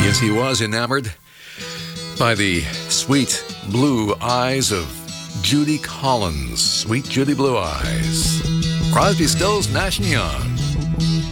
Yes, he was enamored by the sweet blue eyes of Judy Collins. Sweet Judy Blue Eyes. Crosby, Stills, Nash & Young.